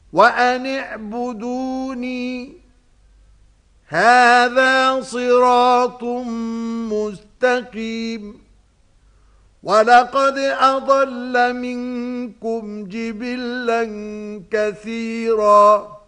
وأن اعبدوني هذا صراط مستقيم ولقد أضل منكم جبلا كثيرا